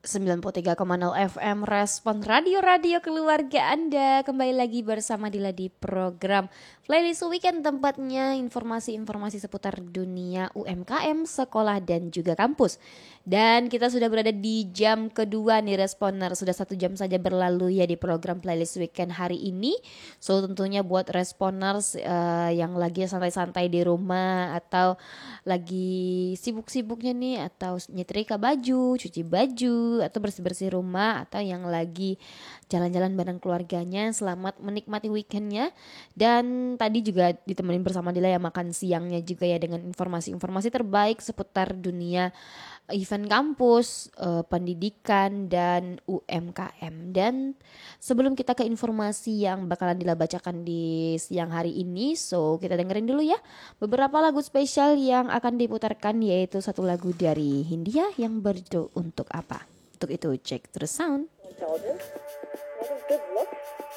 93,0 FM Respon Radio keluarga Anda. Kembali lagi bersama Dila di program Playlist Weekend, tempatnya informasi-informasi seputar dunia UMKM, sekolah dan juga kampus. Dan kita sudah berada di jam kedua nih Responer. Sudah 1 jam saja berlalu ya di program Playlist Weekend hari ini. So tentunya buat Responers yang lagi santai-santai di rumah, atau lagi sibuk-sibuknya nih, atau nyetrika baju, cuci baju, atau bersih-bersih rumah, atau yang lagi jalan-jalan bareng keluarganya, selamat menikmati weekendnya. Dan tadi juga ditemenin bersama Dila ya makan siangnya juga ya, dengan informasi-informasi terbaik seputar dunia event kampus, pendidikan dan UMKM. Dan sebelum kita ke informasi yang bakalan Dila bacakan di siang hari ini, so kita dengerin dulu ya beberapa lagu spesial yang akan diputarkan, yaitu satu lagu dari Hindia yang berjudul Untuk Apa. Untuk itu check the sound. Intelligence. What is good looks?